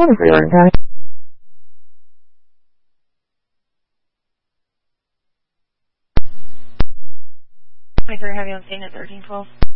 Morning for Oregon County. 23 heavy on scene at 1312.